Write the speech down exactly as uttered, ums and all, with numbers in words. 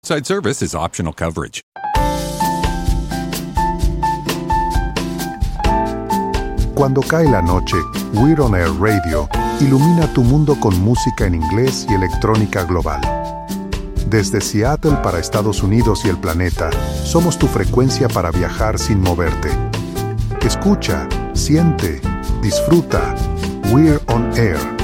Side service is optional coverage. Cuando cae la noche, We're On Air Radio ilumina tu mundo con música en inglés y electrónica global. Desde Seattle para Estados Unidos y el planeta, somos tu frecuencia para viajar sin moverte. Escucha, siente, disfruta. We're On Air.